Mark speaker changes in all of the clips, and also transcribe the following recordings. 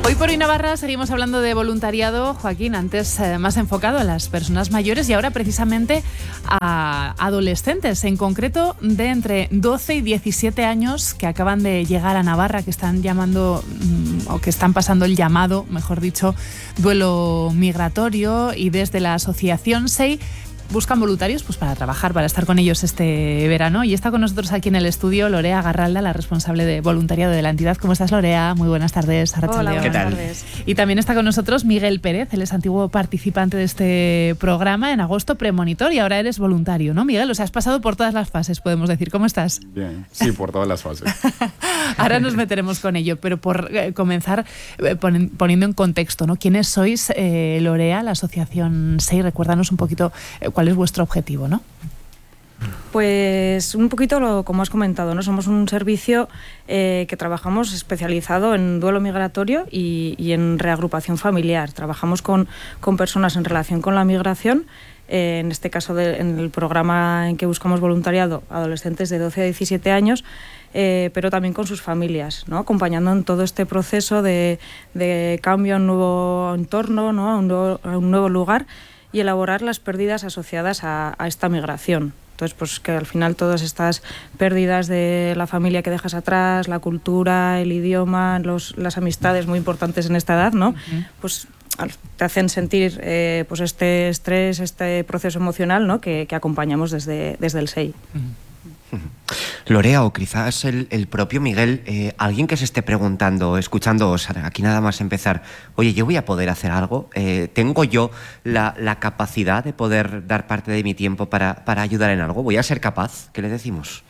Speaker 1: Hoy por hoy Navarra seguimos hablando de voluntariado, Joaquín, antes más enfocado a las personas mayores y ahora precisamente a adolescentes, en concreto de entre 12 y 17 años que acaban de llegar a Navarra, que están llamando o que están pasando el llamado, mejor dicho, duelo migratorio, y desde la asociación SEI buscan voluntarios pues para trabajar, para estar con ellos este verano. Y está con nosotros aquí en el estudio Lorea Garralda, la responsable de voluntariado de la entidad. ¿Cómo estás, Lorea? Muy buenas tardes.
Speaker 2: Hola,
Speaker 3: ¿qué tal?
Speaker 2: tardes.
Speaker 1: Y también está con nosotros Miguel Pérez, él es antiguo participante de este programa, en agosto premonitor, y ahora eres voluntario, ¿no, Miguel? O sea, has pasado por todas las fases, podemos decir. ¿Cómo estás?
Speaker 3: Bien, sí, por todas las fases.
Speaker 1: Ahora nos meteremos con ello, pero por comenzar poniendo en contexto, ¿no? ¿Quiénes sois, Lorea, la asociación SEI? Recuérdanos un poquito cuál es vuestro objetivo, ¿no?
Speaker 2: Pues un poquito como has comentado, ¿no? Somos un servicio que trabajamos especializado en duelo migratorio y en reagrupación familiar. Trabajamos con personas en relación con la migración, en este caso en el programa en que buscamos voluntariado, adolescentes de 12 a 17 años, pero también con sus familias, ¿no? Acompañando en todo este proceso de cambio a un nuevo entorno, ¿no? a un nuevo lugar, y elaborar las pérdidas asociadas a esta migración. Entonces, pues que al final todas estas pérdidas de la familia que dejas atrás, la cultura, el idioma, las amistades muy importantes en esta edad, ¿no? Uh-huh. Pues te hacen sentir pues este estrés, este proceso emocional, ¿no? que acompañamos desde el SEI.
Speaker 1: Uh-huh.
Speaker 4: Lorea, o quizás el propio Miguel, alguien que se esté preguntando, escuchándoos aquí nada más empezar, oye, ¿yo voy a poder hacer algo? ¿Tengo yo la capacidad de poder dar parte de mi tiempo para ayudar en algo? ¿Voy a ser capaz? ¿Qué le decimos?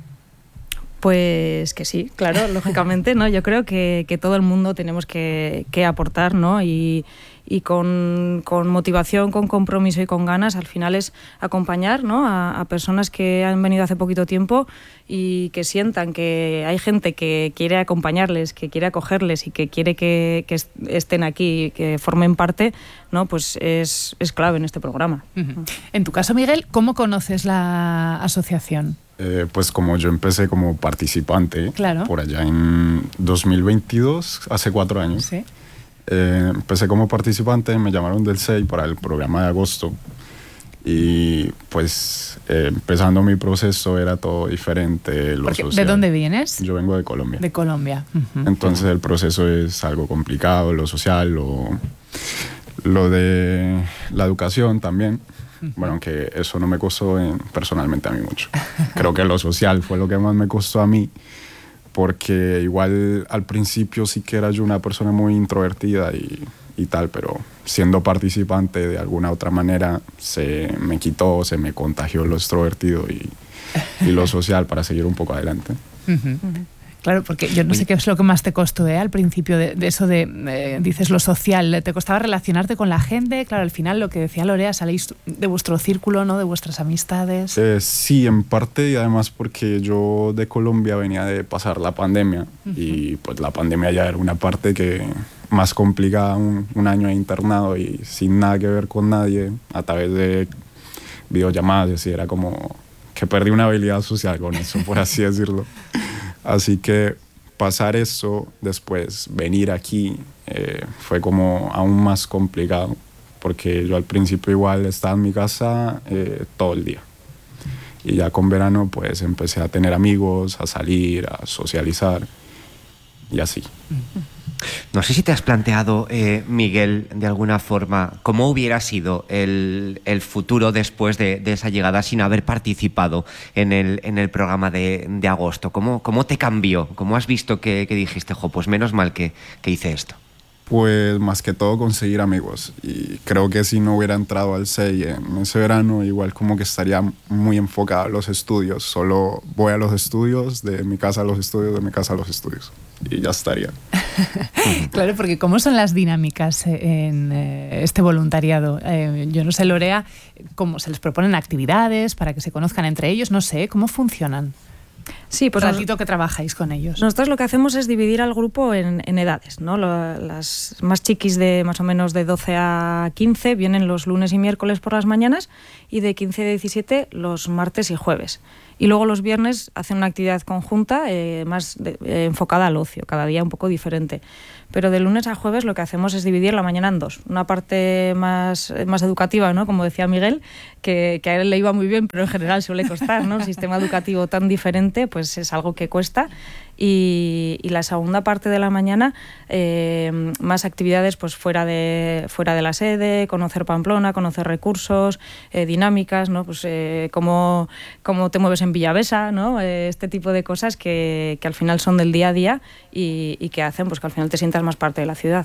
Speaker 2: Pues que sí, claro, lógicamente, ¿no? Yo creo que todo el mundo tenemos que aportar, ¿no? Y con motivación, con compromiso y con ganas, al final es acompañar, ¿no? a personas que han venido hace poquito tiempo y que sientan que hay gente que quiere acompañarles, que quiere acogerles y que quiere que estén aquí, que formen parte, ¿no? Pues es clave en este programa.
Speaker 1: Uh-huh. En tu caso, Miguel, ¿cómo conoces la asociación?
Speaker 3: Pues como yo empecé como participante,
Speaker 1: claro,
Speaker 3: por allá en 2022, hace 4 años.
Speaker 1: Sí.
Speaker 3: Empecé como participante, me llamaron del SEI para el programa de agosto y pues empezando mi proceso era todo diferente.
Speaker 1: ¿De dónde vienes?
Speaker 3: Yo vengo de Colombia.
Speaker 1: De Colombia. Uh-huh.
Speaker 3: Entonces el proceso es algo complicado, lo social, lo de la educación también. Bueno, aunque eso no me costó personalmente a mí mucho. Creo que lo social fue lo que más me costó a mí, porque igual al principio sí que era yo una persona muy introvertida y tal, pero siendo participante de alguna otra manera se me quitó, se me contagió lo extrovertido y lo social para seguir un poco adelante.
Speaker 1: Uh-huh. Uh-huh. Claro, porque yo no sé qué es lo que más te costó, al principio de eso dices lo social, ¿te costaba relacionarte con la gente? Claro, al final lo que decía Lorea, salís de vuestro círculo, ¿no? De vuestras amistades.
Speaker 3: Sí, en parte, y además porque yo de Colombia venía de pasar la pandemia. Uh-huh. Y pues la pandemia ya era una parte que más complicada, un año internado y sin nada que ver con nadie, a través de videollamadas, y así, era como que perdí una habilidad social con eso, por así decirlo. Así que pasar eso, después venir aquí, fue como aún más complicado, porque yo al principio igual estaba en mi casa todo el día. Y ya con verano pues empecé a tener amigos, a salir, a socializar y así.
Speaker 4: No sé si te has planteado, Miguel, de alguna forma, cómo hubiera sido el futuro después de esa llegada sin haber participado en el programa de agosto. ¿Cómo te cambió? ¿Cómo has visto que dijiste, pues menos mal que hice esto?
Speaker 3: Pues más que todo conseguir amigos, y creo que si no hubiera entrado al SEI en ese verano, igual como que estaría muy enfocado a los estudios. Solo voy a los estudios, de mi casa a los estudios, de mi casa a los estudios, y ya estaría.
Speaker 1: Claro, porque ¿cómo son las dinámicas en este voluntariado? Yo no sé, Lorea, ¿cómo se les proponen actividades para que se conozcan entre ellos? No sé, ¿cómo funcionan?
Speaker 2: Sí, pues
Speaker 1: ratito que trabajáis con ellos.
Speaker 2: Nosotros lo que hacemos es dividir al grupo en edades, ¿no? Las más chiquis de más o menos de 12 a 15 vienen los lunes y miércoles por las mañanas y de 15 a 17 los martes y jueves. Y luego los viernes hacen una actividad conjunta más enfocada al ocio, cada día un poco diferente. Pero de lunes a jueves lo que hacemos es dividir la mañana en dos. Una parte más educativa, ¿no? Como decía Miguel, que a él le iba muy bien, pero en general suele costar, ¿no? El sistema educativo tan diferente, pues es algo que cuesta. Y la segunda parte de la mañana, más actividades pues fuera de la sede, conocer Pamplona, conocer recursos, dinámicas, ¿no? Pues cómo te mueves en Villavesa, ¿no? Este tipo de cosas que al final son del día a día y que hacen pues que al final te sientas más parte de la ciudad.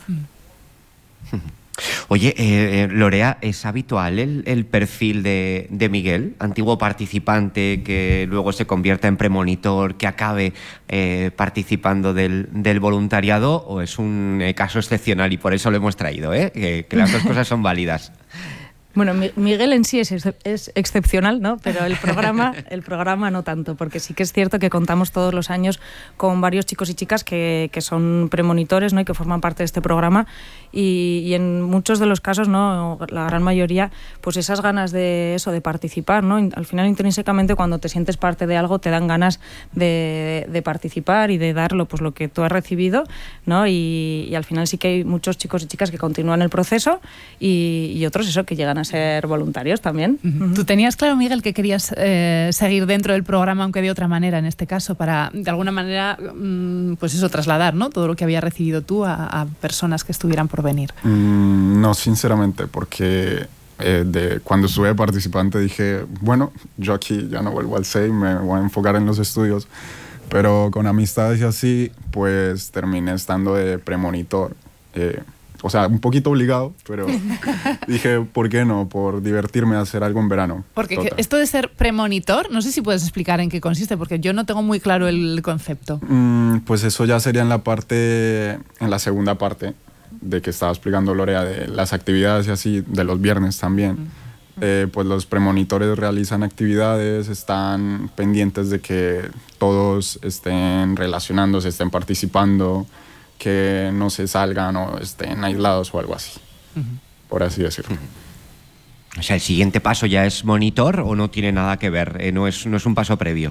Speaker 4: Oye, Lorea, ¿es habitual el perfil de Miguel, antiguo participante que luego se convierta en premonitor, que acabe participando del voluntariado, o es un caso excepcional y por eso lo hemos traído, que las dos cosas son válidas?
Speaker 2: Bueno, Miguel en sí es excepcional, ¿no? Pero el programa no tanto, porque sí que es cierto que contamos todos los años con varios chicos y chicas que son premonitores, ¿no? Y que forman parte de este programa y en muchos de los casos, ¿no? La gran mayoría, pues esas ganas de participar, ¿no? Al final, intrínsecamente, cuando te sientes parte de algo, te dan ganas de participar y de dar lo que tú has recibido, ¿no? Y al final sí que hay muchos chicos y chicas que continúan el proceso y otros que llegan a ser voluntarios también.
Speaker 1: ¿Tú tenías claro, Miguel, que querías seguir dentro del programa, aunque de otra manera en este caso, para de alguna manera pues eso, trasladar, ¿no? Todo lo que había recibido tú a personas que estuvieran por venir?
Speaker 3: No, sinceramente, porque cuando estuve de participante dije, bueno, yo aquí ya no vuelvo al SEI, me voy a enfocar en los estudios, pero con amistades y así, pues terminé estando de premonitor. O sea, un poquito obligado, pero dije, ¿por qué no? Por divertirme a hacer algo en verano.
Speaker 1: Porque esto de ser premonitor, no sé si puedes explicar en qué consiste, porque yo no tengo muy claro el concepto.
Speaker 3: Pues eso ya sería en la segunda parte de que estaba explicando Lorea, de las actividades y así, de los viernes también. Pues los premonitores realizan actividades, están pendientes de que todos estén relacionándose, estén participando, que no se salgan o estén aislados o algo así, por así decirlo.
Speaker 4: O sea, ¿el siguiente paso ya es monitor o no tiene nada que ver? ¿No es un paso previo?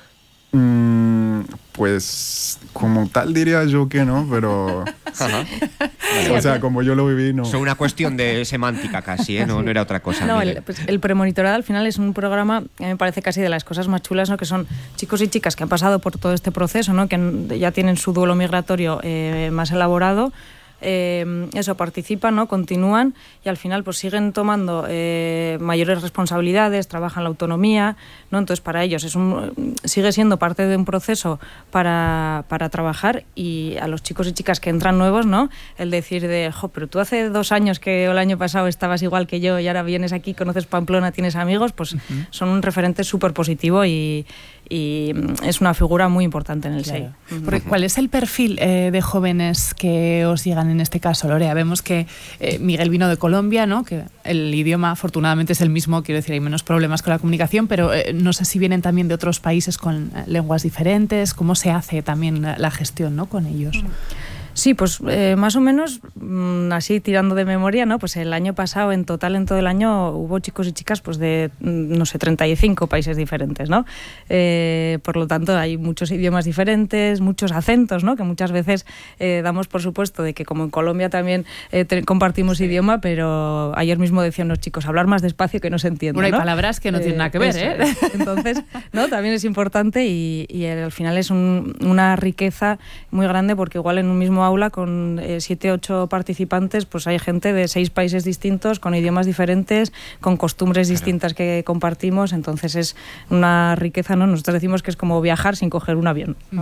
Speaker 3: Pues como tal diría yo que no, pero... O sea, como yo lo viví, no.
Speaker 4: Es una cuestión de semántica casi, no era otra cosa.
Speaker 2: No, el premonitorado al final es un programa que me parece casi de las cosas más chulas, ¿no? Que son chicos y chicas que han pasado por todo este proceso, ¿no? Que ya tienen su duelo migratorio más elaborado. Participan, ¿no? Continúan y al final pues siguen tomando mayores responsabilidades, trabajan la autonomía, ¿no? Entonces para ellos sigue siendo parte de un proceso para trabajar, y a los chicos y chicas que entran nuevos, ¿no? El decir pero tú hace 2 años o el año pasado estabas igual que yo y ahora vienes aquí, conoces Pamplona, tienes amigos, pues son un referente súper positivo y es una figura muy importante en el SEI.
Speaker 1: Porque, ¿cuál es el perfil de jóvenes que os llegan en este caso, Lorea? Vemos que Miguel vino de Colombia, ¿no? Que el idioma afortunadamente es el mismo, quiero decir, hay menos problemas con la comunicación, pero no sé si vienen también de otros países con lenguas diferentes. ¿Cómo se hace también la gestión, ¿no? con ellos?
Speaker 2: Sí, pues más o menos, así tirando de memoria, ¿no? Pues el año pasado, en total, en todo el año, hubo chicos y chicas pues de, 35 países diferentes, ¿no? Por lo tanto, hay muchos idiomas diferentes, muchos acentos, ¿no? Que muchas veces damos por supuesto de que, como en Colombia también compartimos idioma, pero ayer mismo decían los chicos, hablar más despacio que no se entiende,
Speaker 1: bueno,
Speaker 2: ¿no?
Speaker 1: Hay palabras que no tienen nada que ver, ¿eh?
Speaker 2: Entonces, ¿no? También es importante y al final es una riqueza muy grande, porque igual en un mismo aula con 7, 8 participantes, pues hay gente de 6 países distintos, con idiomas diferentes, con costumbres distintas que compartimos, entonces es una riqueza, ¿no? Nosotros decimos que es como viajar sin coger un avión, ¿no?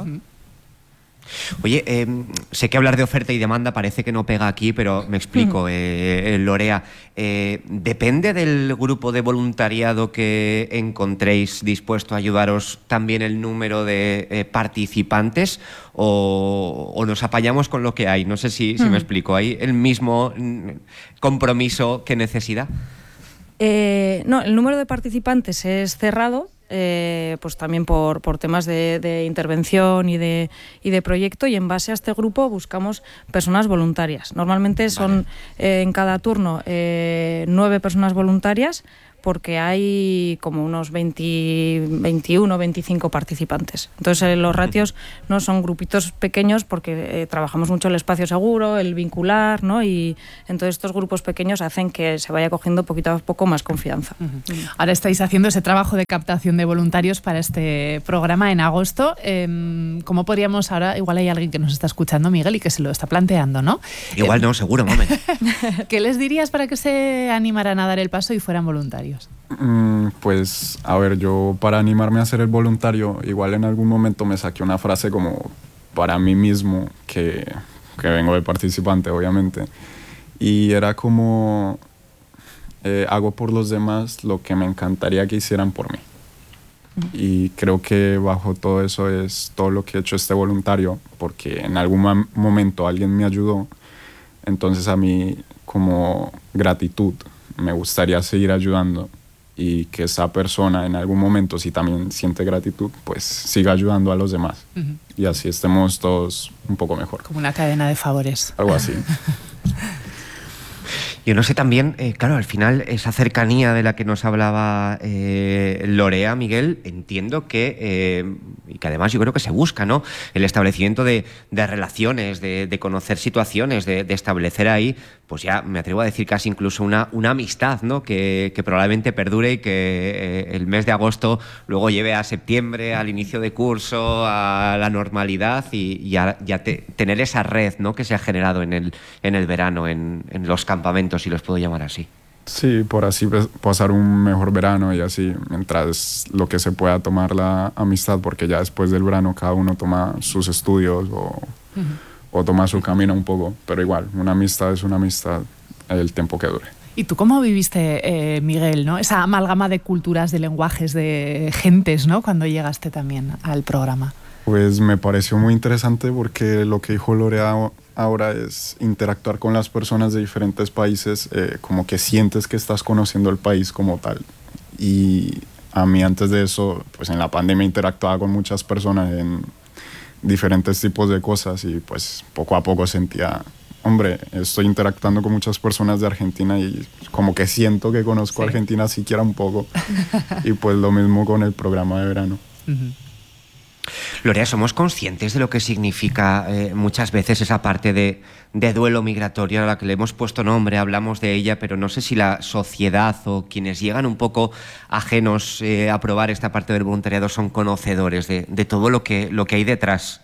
Speaker 4: Oye, sé que hablar de oferta y demanda parece que no pega aquí, pero me explico, Lorea. ¿Depende del grupo de voluntariado que encontréis dispuesto a ayudaros también el número de participantes o nos apañamos con lo que hay? No sé si me explico. ¿Hay el mismo compromiso que necesidad?
Speaker 2: No, el número de participantes es cerrado, pues también por temas de intervención y de proyecto, y en base a este grupo buscamos personas voluntarias. Normalmente son en cada turno 9 personas voluntarias, porque hay como unos 21, 25 participantes. Entonces los ratios no son grupitos pequeños, porque trabajamos mucho el espacio seguro, el vincular, ¿no? Y entonces estos grupos pequeños hacen que se vaya cogiendo poquito a poco más confianza.
Speaker 1: Ahora estáis haciendo ese trabajo de captación de voluntarios para este programa en agosto. ¿Cómo podríamos ahora? Igual hay alguien que nos está escuchando, Miguel, y que se lo está planteando, ¿no?
Speaker 4: Igual no, seguro, momento.
Speaker 1: ¿Qué les dirías para que se animaran a dar el paso y fueran voluntarios?
Speaker 3: Pues, a ver, yo para animarme a ser el voluntario, igual en algún momento me saqué una frase como para mí mismo, que vengo de participante, obviamente, y era como, hago por los demás lo que me encantaría que hicieran por mí. Y creo que bajo todo eso es todo lo que he hecho este voluntario, porque en algún momento alguien me ayudó, entonces a mí como gratitud me gustaría seguir ayudando, y que esa persona en algún momento, si también siente gratitud, pues siga ayudando a los demás. Y así estemos todos un poco mejor.
Speaker 1: Como una cadena de favores.
Speaker 3: Algo así.
Speaker 4: Yo no sé también, claro, al final esa cercanía de la que nos hablaba Lorea, Miguel, entiendo que, y que además yo creo que se busca, ¿no? El establecimiento de relaciones, de conocer situaciones, de establecer ahí, pues ya me atrevo a decir casi incluso una amistad, ¿no? Que probablemente perdure, y que el mes de agosto luego lleve a septiembre, al inicio de curso, a la normalidad, y a tener esa red, ¿no? Que se ha generado en el verano, en los campamentos, si los puedo llamar así.
Speaker 3: Sí, por así pasar un mejor verano, y así, mientras lo que se pueda tomar la amistad, porque ya después del verano cada uno toma sus estudios o toma su camino un poco, pero igual, una amistad es una amistad el tiempo que dure.
Speaker 1: ¿Y tú cómo viviste, Miguel, ¿no? Esa amalgama de culturas, de lenguajes, de gentes, ¿no? Cuando llegaste también al programa.
Speaker 3: Pues me pareció muy interesante, porque lo que dijo Lorea ahora es interactuar con las personas de diferentes países, como que sientes que estás conociendo el país como tal. Y a mí antes de eso, pues en la pandemia interactuaba con muchas personas en diferentes tipos de cosas, y pues poco a poco sentía, hombre, estoy interactuando con muchas personas de Argentina y como que siento que conozco a Argentina siquiera un poco. Y pues lo mismo con el programa de verano.
Speaker 4: Lorea, ¿somos conscientes de lo que significa muchas veces esa parte de duelo migratorio a la que le hemos puesto nombre? Hablamos de ella, pero no sé si la sociedad o quienes llegan un poco ajenos a probar esta parte del voluntariado son conocedores de todo lo que hay detrás.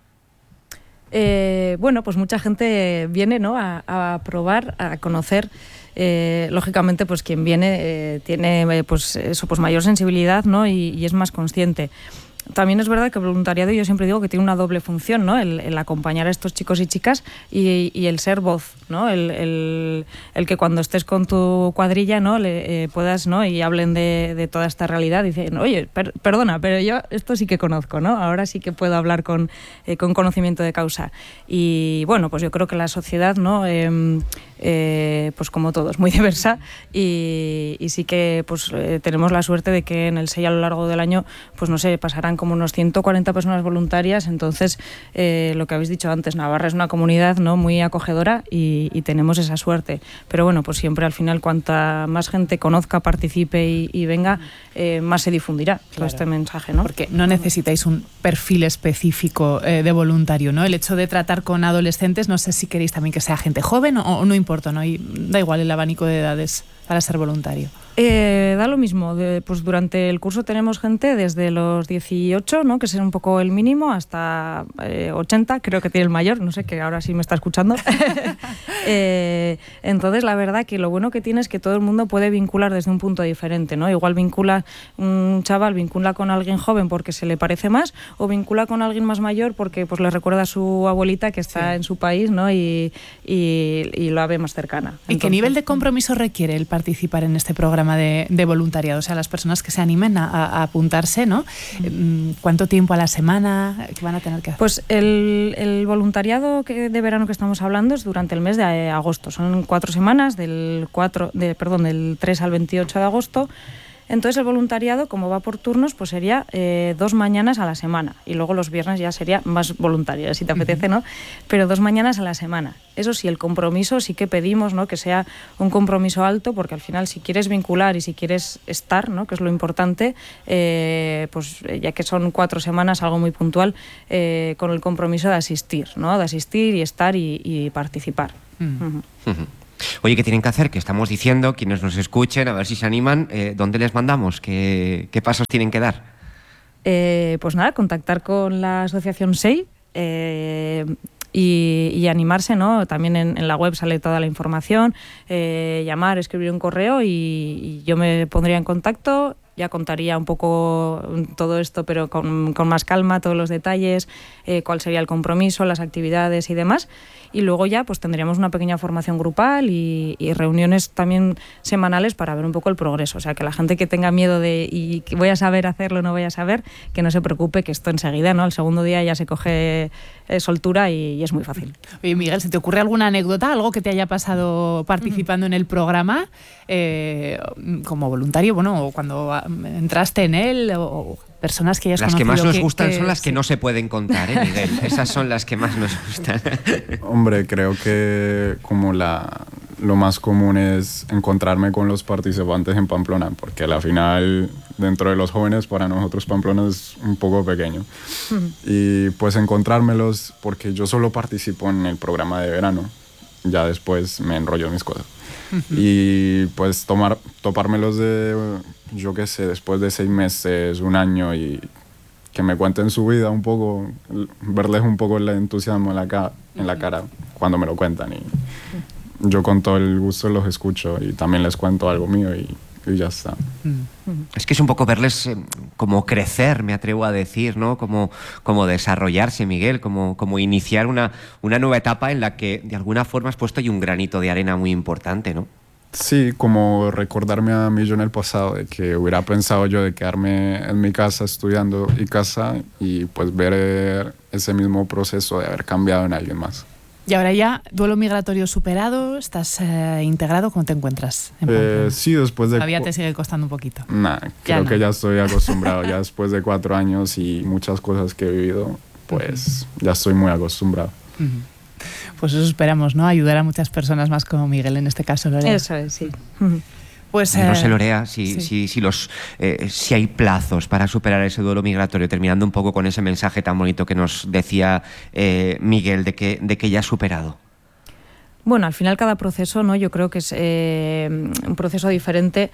Speaker 2: Bueno, pues mucha gente viene, ¿no? a probar, a conocer. Lógicamente, pues quien viene tiene pues mayor sensibilidad, ¿no? y es más consciente. También es verdad que el voluntariado, yo siempre digo que tiene una doble función, ¿no? El acompañar a estos chicos y chicas y el ser voz, ¿no? El que cuando estés con tu cuadrilla, ¿no? Puedas, ¿no? Y hablen de toda esta realidad, dicen, oye, perdona, pero yo esto sí que conozco, ¿no? Ahora sí que puedo hablar con conocimiento de causa. Y bueno, pues yo creo que la sociedad, ¿no? Pues como todo, es muy diversa, y sí que pues tenemos la suerte de que en el SEI a lo largo del año, pues no sé, pasarán como unos 140 personas voluntarias. Entonces, lo que habéis dicho antes, Navarra es una comunidad, ¿no? muy acogedora, y tenemos esa suerte. Pero bueno, pues siempre al final, cuanta más gente conozca, participe y venga, más se difundirá todo este mensaje, ¿no?
Speaker 1: Porque no necesitáis un perfil específico de voluntario, ¿no? El hecho de tratar con adolescentes, no sé si queréis también que sea gente joven o no importa, ¿no? Y da igual el abanico de edades para ser voluntario.
Speaker 2: Da lo mismo. Pues durante el curso tenemos gente desde los 18, ¿no? que es un poco el mínimo, hasta 80, creo que tiene el mayor, no sé, que ahora sí me está escuchando. Entonces, la verdad que lo bueno que tiene es que todo el mundo puede vincular desde un punto diferente, ¿no? Igual un chaval vincula con alguien joven porque se le parece más, o vincula con alguien más mayor porque pues le recuerda a su abuelita que está en su país, ¿no? y la ve más cercana.
Speaker 1: Entonces, ¿y qué nivel de compromiso requiere el participar en este programa de voluntariado? O sea, las personas que se animen a apuntarse, ¿no? ¿Cuánto tiempo a la semana que van a tener que hacer?
Speaker 2: Pues el voluntariado de verano que estamos hablando es durante el mes de agosto. Son 4 semanas, del 3 al 28 de agosto. Entonces el voluntariado, como va por turnos, pues sería 2 mañanas a la semana, y luego los viernes ya sería más voluntario, si te apetece, ¿no? Pero 2 mañanas a la semana. Eso sí, el compromiso sí que pedimos, ¿no? Que sea un compromiso alto, porque al final si quieres vincular y si quieres estar, ¿no? Que es lo importante, pues ya que son 4 semanas, algo muy puntual, con el compromiso de asistir, ¿no? De asistir y estar y participar.
Speaker 4: Oye, ¿qué tienen que hacer? Que estamos diciendo, quienes nos escuchen, a ver si se animan, ¿dónde les mandamos? ¿Qué pasos tienen que dar?
Speaker 2: Pues nada, contactar con la asociación SEI y animarse, ¿no? También en la web sale toda la información, llamar, escribir un correo y yo me pondría en contacto. Ya contaría un poco todo esto, pero con más calma, todos los detalles, cuál sería el compromiso, las actividades y demás. Y luego ya pues tendríamos una pequeña formación grupal y reuniones también semanales para ver un poco el progreso. O sea, que la gente que tenga miedo de y que voy a saber hacerlo o no voy a saber, que no se preocupe, que esto enseguida, ¿no? Al segundo día ya se coge soltura y es muy fácil.
Speaker 1: Oye, Miguel, ¿se te ocurre alguna anécdota, algo que te haya pasado participando en el programa como voluntario, bueno, o cuando entraste en él, o personas que hayas conocido?
Speaker 4: Las que más nos gustan son las que no se pueden contar, Miguel. Esas son las que más nos gustan.
Speaker 3: Hombre, creo que como lo más común es encontrarme con los participantes en Pamplona, porque al final, dentro de los jóvenes, para nosotros Pamplona es un poco pequeño. Y pues encontrármelos, porque yo solo participo en el programa de verano, ya después me enrollo en mis cosas. Y pues topármelos yo qué sé, después de 6 meses, 1 año, y que me cuenten su vida un poco, verles un poco el entusiasmo en la cara cuando me lo cuentan, y yo con todo el gusto los escucho y también les cuento algo mío y ya está.
Speaker 4: Es que es un poco verles como crecer, me atrevo a decir, ¿no? Como desarrollarse, Miguel, como iniciar una nueva etapa en la que de alguna forma has puesto ahí un granito de arena muy importante, ¿no?
Speaker 3: Sí, como recordarme a mí yo en el pasado de que hubiera pensado yo de quedarme en mi casa estudiando y pues ver ese mismo proceso de haber cambiado en alguien más.
Speaker 1: Y ahora ya, duelo migratorio superado, ¿estás integrado? ¿Cómo te encuentras?
Speaker 3: Sí, después de...
Speaker 1: ¿Todavía te sigue costando un poquito?
Speaker 3: Creo que ya estoy acostumbrado. Ya después de 4 años y muchas cosas que he vivido, pues ya estoy muy acostumbrado.
Speaker 1: Pues eso esperamos, ¿no? Ayudar a muchas personas más como Miguel, en este caso, Lorea.
Speaker 2: Eso es, sí.
Speaker 1: Pues,
Speaker 4: no sé, Lorea, si hay plazos para superar ese duelo migratorio, terminando un poco con ese mensaje tan bonito que nos decía Miguel de que ya has superado.
Speaker 2: Bueno, al final cada proceso, ¿no? Yo creo que es un proceso diferente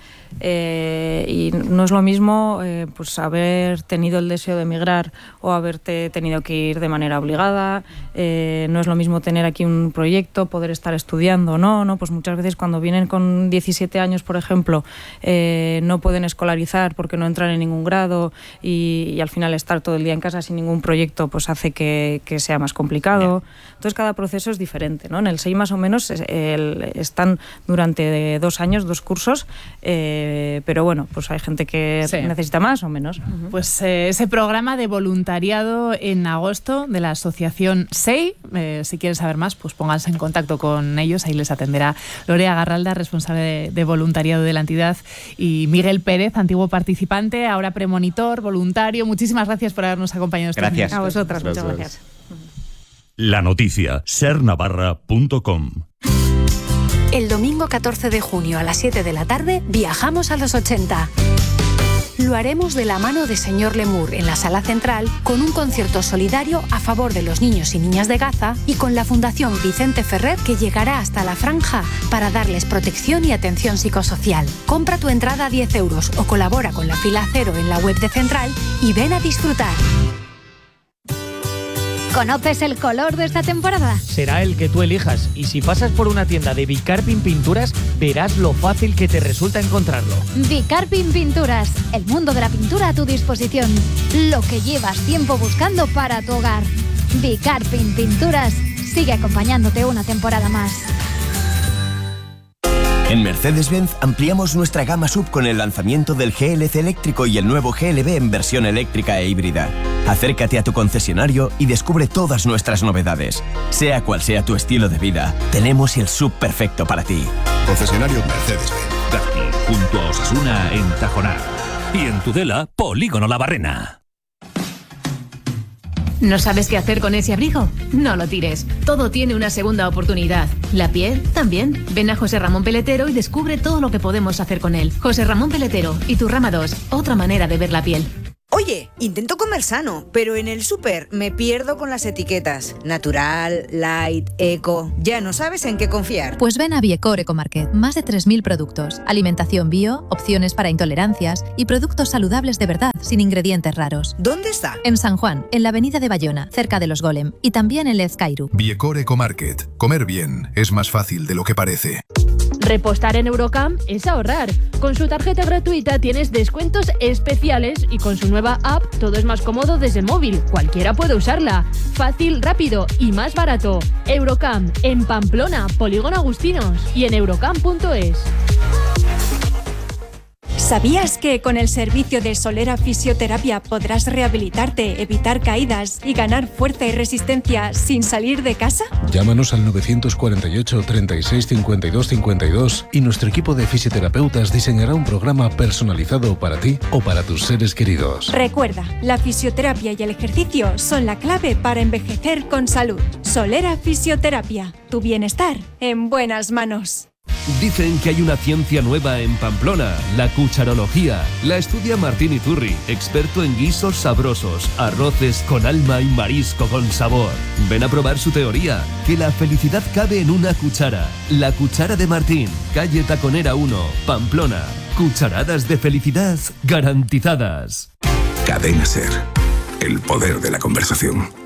Speaker 2: y no es lo mismo pues haber tenido el deseo de emigrar o haberte tenido que ir de manera obligada. No es lo mismo tener aquí un proyecto, poder estar estudiando, ¿no? Pues muchas veces cuando vienen con 17 años, por ejemplo, no pueden escolarizar porque no entran en ningún grado y al final estar todo el día en casa sin ningún proyecto pues hace que sea más complicado. Entonces cada proceso es diferente, ¿no? En el SEI más o menos están durante 2 años, 2 cursos, pero bueno, pues hay gente que necesita más o menos.
Speaker 1: Pues ese programa de voluntariado en agosto de la asociación SEI, si quieres saber más, pues pónganse en contacto con ellos, ahí les atenderá Lorea Garralda, responsable de voluntariado de la entidad, y Miguel Pérez, antiguo participante, ahora premonitor, voluntario. Muchísimas gracias por habernos acompañado.
Speaker 4: Gracias.
Speaker 2: A vosotras, muchas gracias.
Speaker 5: La noticia, sernavarra.com.
Speaker 6: El domingo 14 de junio a las 7 de la tarde viajamos a los 80. Lo haremos de la mano de Señor Lemur en la Sala Central, con un concierto solidario a favor de los niños y niñas de Gaza y con la Fundación Vicente Ferrer, que llegará hasta la franja para darles protección y atención psicosocial. Compra tu entrada a 10 euros o colabora con la fila cero en la web de Central y ven a disfrutar.
Speaker 7: ¿Conoces el color de esta temporada?
Speaker 8: Será el que tú elijas, y si pasas por una tienda de Bicarpin Pinturas, verás lo fácil que te resulta encontrarlo.
Speaker 7: Bicarpin Pinturas, el mundo de la pintura a tu disposición. Lo que llevas tiempo buscando para tu hogar. Bicarpin Pinturas sigue acompañándote una temporada más.
Speaker 9: En Mercedes-Benz ampliamos nuestra gama SUV con el lanzamiento del GLC eléctrico y el nuevo GLB en versión eléctrica e híbrida. Acércate a tu concesionario y descubre todas nuestras novedades. Sea cual sea tu estilo de vida, tenemos el SUV perfecto para ti.
Speaker 10: Concesionario Mercedes-Benz. Gazti, junto a Osasuna en Tajonar. Y en Tudela, Polígono La Barrena.
Speaker 11: ¿No sabes qué hacer con ese abrigo? No lo tires. Todo tiene una segunda oportunidad. La piel también. Ven a José Ramón Peletero y descubre todo lo que podemos hacer con él. José Ramón Peletero y Turrama 2. Otra manera de ver la piel.
Speaker 12: Oye, intento comer sano, pero en el súper me pierdo con las etiquetas. Natural, light, eco... Ya no sabes en qué confiar.
Speaker 13: Pues ven a Biecor Ecomarket. Más de 3.000 productos. Alimentación bio, opciones para intolerancias y productos saludables de verdad, sin ingredientes raros.
Speaker 12: ¿Dónde está?
Speaker 13: En San Juan, en la avenida de Bayona, cerca de los Golem. Y también en Lezcairu.
Speaker 14: Biecor Ecomarket. Comer bien es más fácil de lo que parece.
Speaker 15: Repostar en Eurocamp es ahorrar. Con su tarjeta gratuita tienes descuentos especiales y con su nueva app todo es más cómodo desde el móvil. Cualquiera puede usarla. Fácil, rápido y más barato. Eurocamp en Pamplona, Polígono Agustinos y en eurocamp.es.
Speaker 16: ¿Sabías que con el servicio de Solera Fisioterapia podrás rehabilitarte, evitar caídas y ganar fuerza y resistencia sin salir de casa?
Speaker 17: Llámanos al 948 36 52 52 y nuestro equipo de fisioterapeutas diseñará un programa personalizado para ti o para tus seres queridos.
Speaker 16: Recuerda, la fisioterapia y el ejercicio son la clave para envejecer con salud. Solera Fisioterapia, tu bienestar en buenas manos.
Speaker 18: Dicen que hay una ciencia nueva en Pamplona, la cucharología. La estudia Martín Iturri, experto en guisos sabrosos, arroces con alma y marisco con sabor. Ven a probar su teoría, que la felicidad cabe en una cuchara. La cuchara de Martín, calle Taconera 1, Pamplona. Cucharadas de felicidad garantizadas.
Speaker 19: Cadena SER, el poder de la conversación.